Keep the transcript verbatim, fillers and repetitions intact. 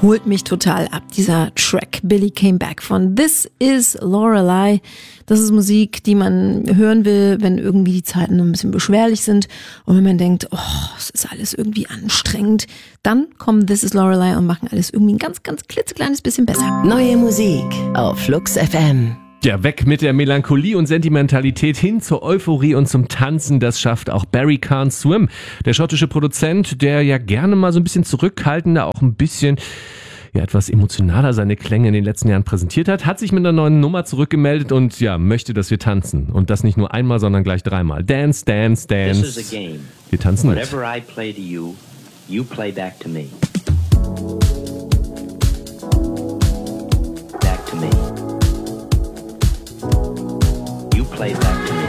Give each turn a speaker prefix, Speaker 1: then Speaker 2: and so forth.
Speaker 1: holt mich total ab, dieser Track Billy Came Back von This Is Lorelei. Das ist Musik, die man hören will, wenn irgendwie die Zeiten ein bisschen beschwerlich sind und wenn man denkt, oh, es ist alles irgendwie anstrengend. Dann kommen This Is Lorelei und machen alles irgendwie ein ganz, ganz klitzekleines bisschen besser.
Speaker 2: Neue Musik auf Flux F M.
Speaker 3: Ja, weg mit der Melancholie und Sentimentalität hin zur Euphorie und zum Tanzen. Das schafft auch Barry Can't Swim, der schottische Produzent, der ja gerne mal so ein bisschen zurückhaltender, auch ein bisschen ja etwas emotionaler seine Klänge in den letzten Jahren präsentiert hat, hat sich mit einer neuen Nummer zurückgemeldet und ja, möchte, dass wir tanzen. Und das nicht nur einmal, sondern gleich dreimal. Dance, dance, dance.
Speaker 4: This is a game.
Speaker 3: Wir tanzen mit.
Speaker 4: Whatever I play to you, you play back to me. Back to me. You play back